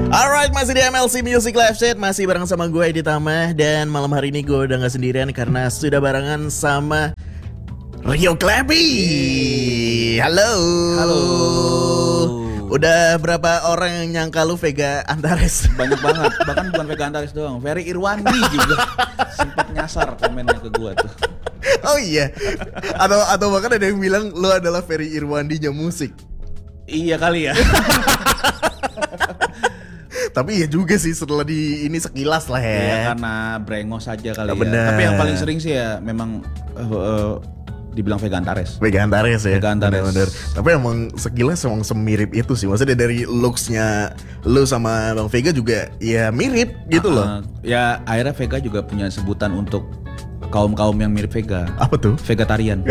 Alright, masih di MLC Music Live Chat. Masih bareng sama gue Edi Tama. Dan malam hari ini gue udah gak sendirian karena sudah barengan sama Rio Klepi. Halo. Halo. Udah berapa orang yang nyangka lu Vega Antares? Banyak banget, bahkan bukan Vega Antares doang, Ferry Irwandi juga sempat nyasar komennya ke gua tuh. Oh iya. Atau bahkan ada yang bilang lu adalah Ferry Irwandinya musik. Iya kali ya. Tapi ya juga sih setelah di ini sekilas lah ya. Iya karena brengos aja kali ya. Bener. Tapi yang paling sering sih ya memang dibilang Vega Antares. Vega Antares ya. Vega Antares. Bener. Tapi emang sekilas emang semirip itu sih. Maksudnya dari looks-nya lu sama Bang Vega juga ya mirip gitu loh. Ya akhirnya Vega juga punya sebutan untuk kaum-kaum yang mirip Vega. Apa tuh? Vegetarian.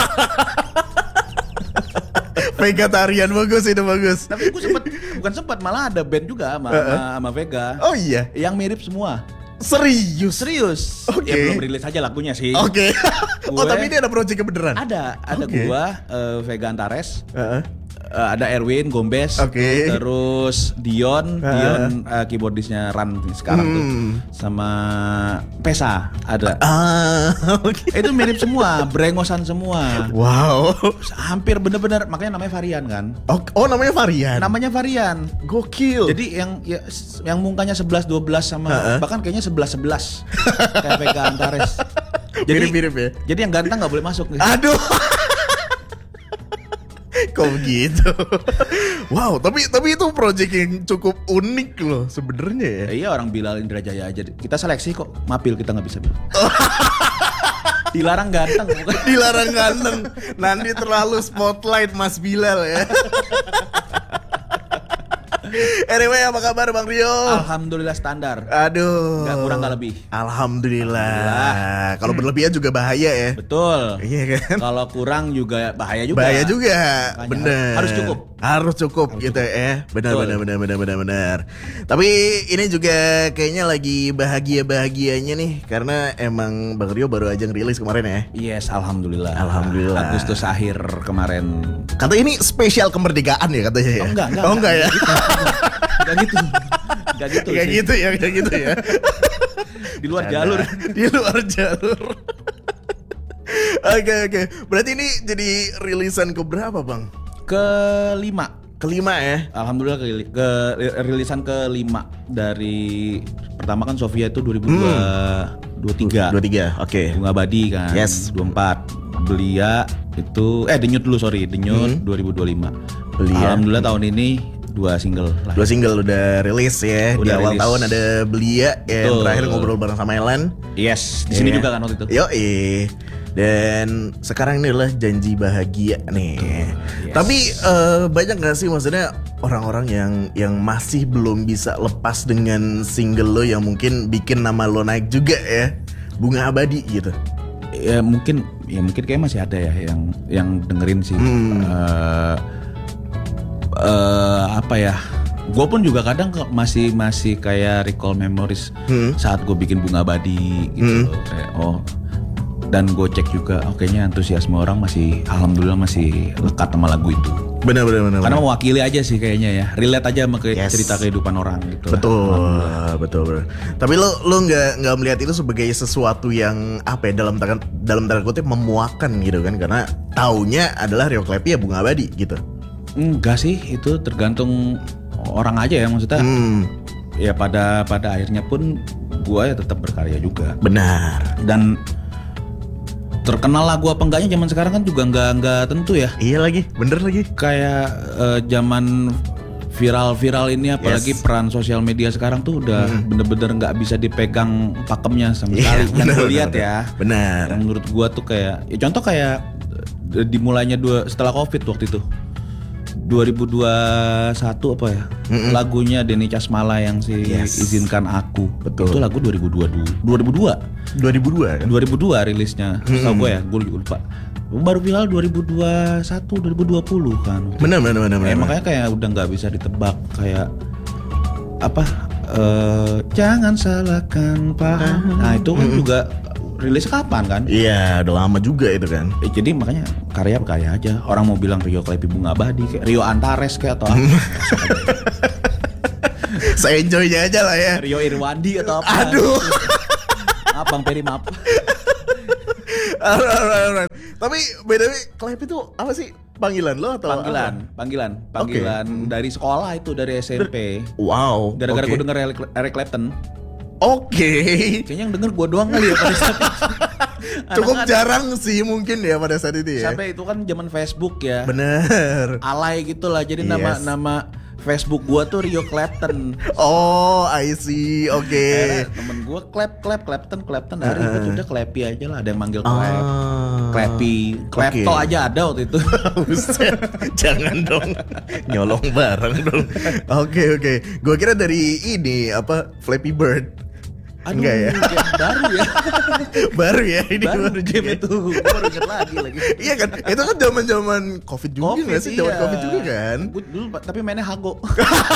Vegetarian, bagus itu, bagus. Tapi gue sempat malah ada band juga sama Vega. Oh iya. Yang mirip semua. Serius? Oke. Ya belum rilis aja lagunya sih. Oke. Oh tapi ini ada project beneran? Ada Oke. gua Vega Antares. Ada Erwin Gombes, Oke. terus Dion keyboardisnya Ran sekarang tuh, sama Pesa ada. Oke. Itu mirip semua, brengosan semua. Wow. Hampir bener-bener, makanya namanya varian kan. Oh namanya varian. Namanya varian. Gokil. Jadi yang mukanya 11-12 sama bahkan kayaknya 11-11 kayak Vega Antares. Jadi mirip-mirip ya. Jadi yang ganteng nggak boleh masuk nih. Aduh. Kok begitu? Wow, tapi itu project yang cukup unik loh sebenarnya ya. Iya orang Bilal Indrajaya aja. Kita seleksi kok, mapil kita nggak bisa. Dilarang ganteng bukan? Dilarang ganteng. Nanti terlalu spotlight Mas Bilal ya. Anyway, apa kabar Bang Rio? Alhamdulillah standar. Aduh. Gak kurang gak lebih. Alhamdulillah. Kalau berlebihan juga bahaya ya. Betul. Iya kan? Kalau kurang juga bahaya juga. Bahaya juga. Makanya Bener. harus cukup. Harus cukup gitu ya. Benar. Tapi ini juga kayaknya lagi bahagia-bahagianya nih karena emang Bang Rio baru aja ngerilis kemarin ya. Yes, alhamdulillah. Alhamdulillah. Agustus akhir kemarin. Kata ini spesial kemerdekaan ya katanya ya. Enggak ya. Enggak gitu. Enggak gitu ya. Di luar jalur. Di luar jalur. Oke. Berarti ini jadi rilisan keberapa, Bang? Kelima ya. Alhamdulillah rilisan kelima dari pertama kan Sofia itu 2023. 23. Oke. Bunga Abadi kan. Yes. 24. Belia itu Denyut dulu Denyut 2025. Belia. Alhamdulillah tahun ini 2 single lah. 2 single udah rilis ya. Di awal tahun ada Belia yang terakhir ngobrol bareng sama Elan. Yes, di sini juga kan waktu itu. Yoi. Dan sekarang ini adalah Janji Bahagia nih. Yes. Tapi banyak gak sih maksudnya orang-orang yang masih belum bisa lepas dengan single lo yang mungkin bikin nama lo naik juga ya, Bunga Abadi gitu. Ya mungkin kayak masih ada ya yang dengerin sih. Apa ya? Gue pun juga kadang masih kayak recall memories saat gue bikin Bunga Abadi gitu. Kayak dan gue cek juga, kayaknya antusiasme orang alhamdulillah masih lekat sama lagu itu. Benar. Karena mewakili aja sih kayaknya ya, relate aja sama cerita kehidupan orang gitu. Betul. Tapi lo nggak melihat itu sebagai sesuatu yang apa ya, dalam tanda kutip memuakan gitu kan? Karena taunya adalah Rio Klepi ya Bunga Abadi gitu. Enggak sih, itu tergantung orang aja ya maksudnya. Ya pada akhirnya pun gue ya tetap berkarya juga. Benar. Dan terkenal lagu apa enggaknya zaman sekarang kan juga enggak tentu ya. Iya lagi, bener lagi. Kayak zaman viral ini apalagi peran sosial media sekarang tuh udah bener-bener nggak bisa dipegang pakemnya sama sekali. Yang gue lihat ya. Benar. Yang menurut gue tuh kayak, ya contoh kayak dimulainya setelah COVID waktu itu. 2021 apa ya? Lagunya Denny Casmala yang Izinkan Aku. Betul. Itu lagu 2002 kan? 2002 rilisnya. Tahu gue ya, gue lupa. Baru viral 2021, 2020 kan. Benar. Makanya kayak udah nggak bisa ditebak kayak apa? Jangan salahkan paham. Nah itu kan juga rilis kapan kan? Iya, udah lama juga itu kan. Jadi makanya karya aja. Orang mau bilang Rio Klepi Bunga Abadi, kayak Rio Antares kayak atau apa. Se-enjoy-nya aja lah ya. Rio Irwandi atau apa? Aduh. Maaf Bang Peri, maaf. Alright. Tapi BTW Klep itu apa sih? Panggilan lo atau Panggilan dari sekolah itu, dari SMP. Wow. Gara-gara oke. gue denger Eric Clapton. Oke. Kayaknya yang denger gue doang kali ya pada saat itu. Cukup Anak-anak- jarang sih mungkin ya pada saat itu ya. Sampai itu kan zaman Facebook ya. Bener. Alay gitu lah. Jadi Yes. nama Facebook gua tuh Rio Clapton. Oh, I see. Oke. Akhirnya temen gua Clapton dari itu udah Clappy aja lah, ada yang manggil Clap. Ah. Clappy, Clapto Oke. aja ada waktu itu. Buset, jangan dong nyolong barang dong. Oke. Gua kira dari ini apa Flappy Bird. Aduh, Enggak ya? game baru ya. Baru ya ini. baru game itu. Gua baru inget lagi. Iya kan? Itu kan zaman Covid juga nggak sih? Zaman Covid juga kan? Gua dulu tapi mainnya Hago.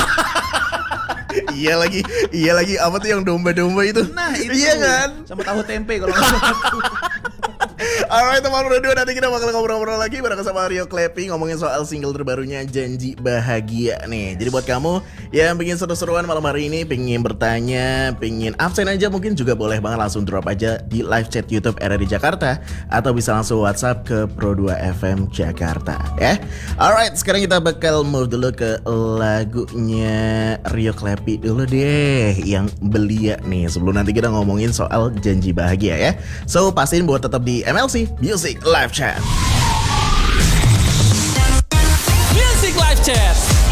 Iya lagi apa tuh yang domba-domba itu? Nah, itu. Iya kan? Sama tahu tempe kalau nggak salah. Alright teman berdua, nanti kita bakal ngobrol-ngobrol lagi bareng sama Rio Clappy ngomongin soal single terbarunya Janji Bahagia nih. Jadi buat kamu yang pengen seru-seruan malam hari ini, pengen bertanya, pengen absen aja, mungkin juga boleh banget langsung drop aja di live chat YouTube RRI Jakarta atau bisa langsung WhatsApp ke Pro2 FM Jakarta ya. Alright, sekarang kita bakal move dulu ke lagunya Rio Clappy dulu deh, yang Belia nih, sebelum nanti kita ngomongin soal Janji Bahagia ya. So pastiin buat tetap di MLC Music Live Chat. Music Live Chat.